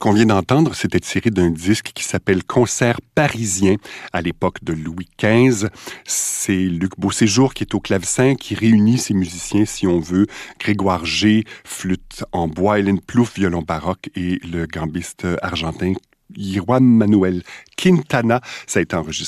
qu'on vient d'entendre, c'était tiré d'un disque qui s'appelle Concert parisien à l'époque de Louis XV. C'est Luc Beauséjour qui est au clavecin, qui réunit ses musiciens, si on veut. Grégoire G, flûte en bois, Hélène Plouffe, violon baroque et le gambiste argentin Juan Manuel Quintana. Ça a été enregistré